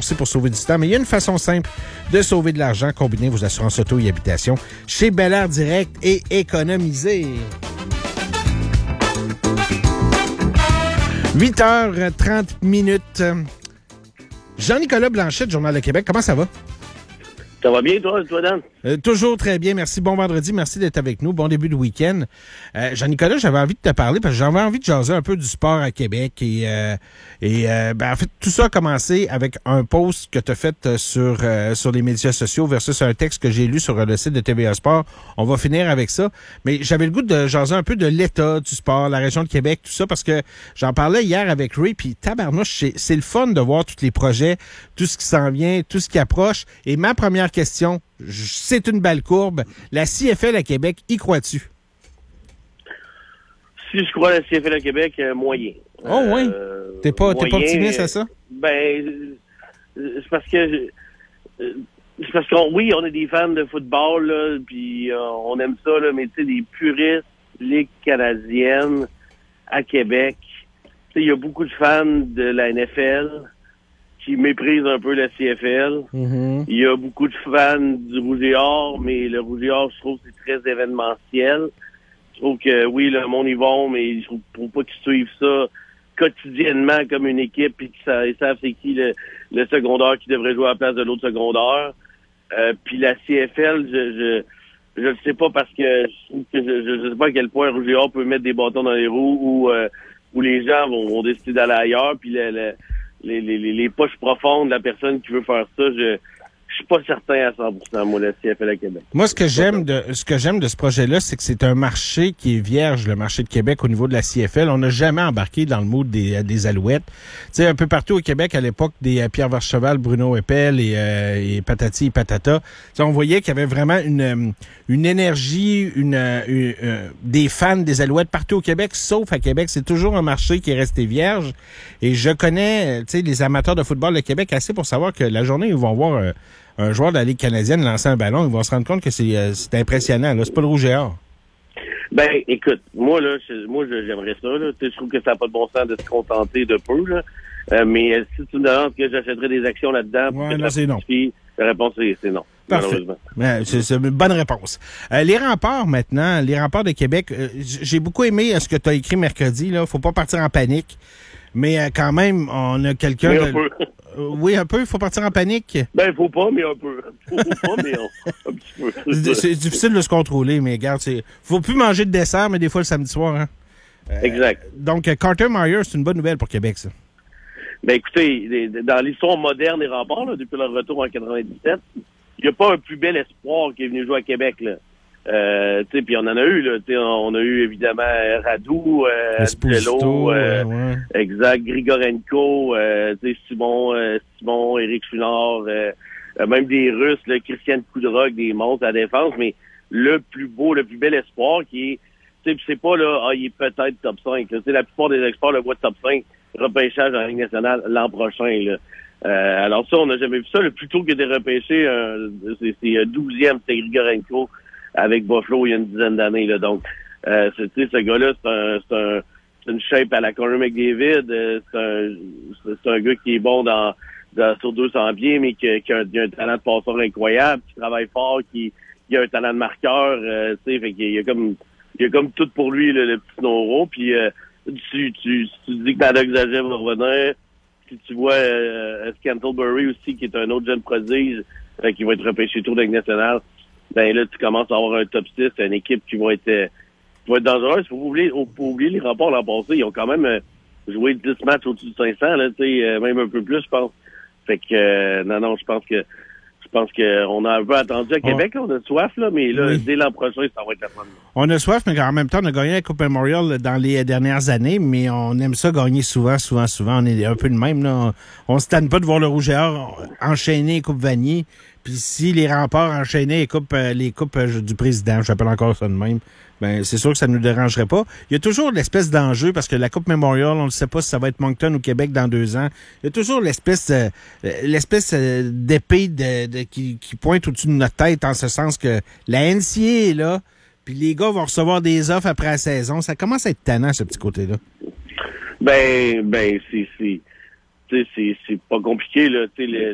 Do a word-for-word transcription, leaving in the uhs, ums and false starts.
raccourcis pour sauver du temps, mais il y a une façon simple de sauver de l'argent. Combinez vos assurances auto et habitation chez Bel Air Direct et économisez. huit heures trente minutes. Jean-Nicolas Blanchette, Journal de Québec, comment ça va? Ça va bien, toi, toi Dan? Euh, toujours très bien, merci. Bon vendredi, merci d'être avec nous. Bon début de week-end. Euh, Jean-Nicolas, j'avais envie de te parler parce que j'avais envie de jaser un peu du sport à Québec. Et, euh, et euh, ben, en fait, tout ça a commencé avec un post que tu as fait sur, euh, sur les médias sociaux versus un texte que j'ai lu sur le site de T V A Sport. On va finir avec ça. Mais j'avais le goût de jaser un peu de l'état du sport, la région de Québec, tout ça, parce que j'en parlais hier avec Ray, puis tabarnouche, c'est, c'est le fun de voir tous les projets, tout ce qui s'en vient, tout ce qui approche. Et ma première question, c'est une belle courbe. La C F L à Québec, y crois-tu? Si je crois à la C F L à Québec, euh, moyen. Oh oui? Euh, T'es pas, moyen, t'es pas optimiste à ça? Ben, euh, c'est parce que... Euh, c'est parce qu'on, oui, on est des fans de football, là, puis euh, on aime ça, là, mais tu sais, des puristes Ligue canadienne à Québec, tu sais, il y a beaucoup de fans de la N F L qui méprisent un peu la C F L. Mm-hmm. Il y a beaucoup de fans du Rouge et Or, mais le Rouge et Or, je trouve que c'est très événementiel. Je trouve que, oui, le monde y va, mais je trouve, trouve pas qu'ils suivent ça quotidiennement comme une équipe, puis qu'ils savent c'est qui le, le secondaire qui devrait jouer à la place de l'autre secondaire. Euh, puis la C F L, je je je le sais pas parce que je trouve que je, je, je sais pas à quel point Rouge et Or peut mettre des bâtons dans les roues ou euh, où les gens vont, vont décider d'aller ailleurs, puis le, le Les, les, les poches profondes de la personne qui veut faire ça, je je suis pas certain à cent pour cent, moi, la C F L à Québec. Moi, ce que j'aime de ce que j'aime de ce projet-là, c'est que c'est un marché qui est vierge, le marché de Québec au niveau de la C F L. On n'a jamais embarqué dans le mood des, des Alouettes. Tu sais, un peu partout au Québec, à l'époque, des euh, Pierre Vercheval, Bruno Eppel et, euh, et Patati et Patata, t'sais, on voyait qu'il y avait vraiment une une énergie, une, une, une des fans des Alouettes partout au Québec, sauf à Québec. C'est toujours un marché qui est resté vierge. Et je connais, tu sais, les amateurs de football de Québec assez pour savoir que la journée, ils vont voir euh, un joueur de la Ligue canadienne lancer un ballon, ils vont se rendre compte que c'est, euh, c'est impressionnant. Là. C'est pas le Rouge et Or. Ben, écoute, moi, là, je, moi, j'aimerais ça. Là. Je trouve que ça n'a pas de bon sens de se contenter de peu. Là. Euh, mais euh, si tu me demandes que j'achèterais des actions là-dedans, pour ouais, que là, c'est non. La réponse, c'est, c'est non. Parfait. Ouais, c'est, c'est une bonne réponse. Euh, les remparts, maintenant, les remparts de Québec, euh, j'ai beaucoup aimé ce que tu as écrit mercredi. Là, faut pas partir en panique. Mais euh, quand même, on a quelqu'un... Mais de... un peu. Euh, oui, un peu. Il faut partir en panique. Ben, il faut pas, mais un peu. Faut pas, mais un, un petit peu. C'est, c'est difficile de se contrôler, mais regarde, c'est... faut plus manger de dessert, mais des fois le samedi soir. Hein? Euh, exact. Donc, Carter Meyer, c'est une bonne nouvelle pour Québec, ça. Ben, écoutez, dans l'histoire moderne des remparts, là, depuis leur retour en quatre-vingt-dix-sept, il n'y a pas un plus bel espoir qui est venu jouer à Québec, là. Euh, tu sais, puis on en a eu, là, tu sais, on a eu évidemment Radou, euh, Angelo, euh, ouais. exact, Grigorenko, euh, tu sais, Simon, euh, Simon, Éric Funard, euh, même des Russes, là, Christian Koudrog, des monstres à la défense, mais le plus beau, le plus bel espoir qui est, tu sais, c'est pas là, ah, il est peut-être top cinq, tu sais, la plupart des experts le voient top cinq, repêchage dans la Ligue nationale l'an prochain, là. Euh, alors ça, on n'a jamais vu ça, le plus tôt que de repêcher, euh, c'est, c'est douzième, c'est Grigorenko, avec Buffalo il y a une dizaine d'années. Là. Donc, euh, c'est, ce gars-là, c'est, un, c'est, un, c'est une shape à la Connor McDavid. Euh, c'est, un, c'est un gars qui est bon dans, dans sur deux cents pieds, mais qui, qui, a, un, qui a un talent de passeur incroyable, qui travaille fort, qui, qui a un talent de marqueur. Euh, fait qu'il y a comme il y a comme tout pour lui, le, le petit Noro. Puis euh, tu, tu, tu dis que Maddox Zajev va revenir. Si tu vois euh, Scantlebury aussi, qui est un autre jeune prodige, euh, qui va être repêché tour de Ligue nationale, ben là, tu commences à avoir un top six, une équipe qui va être, euh, qui va être dangereuse. Faut oublier, faut oublier les remparts l'an passé. Ils ont quand même euh, joué dix matchs au-dessus de cinq cents, là, tu sais, euh, même un peu plus, je pense. Fait que, euh, non, non, je pense que, je pense qu'on a un peu attendu à Québec, oh. là, on a soif, là, mais là, oui. Dès l'an prochain, ça va être la fin. On a soif, mais en même temps, on a gagné la Coupe Memorial dans les dernières années, mais on aime ça gagner souvent, souvent, souvent. On est un peu de même, là. On, on se tanne pas de voir le Rouge et Or enchaîner Coupe Vanier. Puis si les remparts enchaînaient les coupes, euh, les coupes euh, du président, j'appelle encore ça de même, ben c'est sûr que ça ne nous dérangerait pas. Il y a toujours l'espèce d'enjeu, parce que la Coupe Memorial, on ne sait pas si ça va être Moncton ou Québec dans deux ans. Il y a toujours l'espèce euh, l'espèce euh, d'épée de, de, qui, qui pointe au-dessus de notre tête, en ce sens que la N C A A est là, puis les gars vont recevoir des offres après la saison. Ça commence à être tannant, ce petit côté-là. Ben, ben, c'est... c'est... Tu sais, c'est, c'est pas compliqué, là. Tu sais,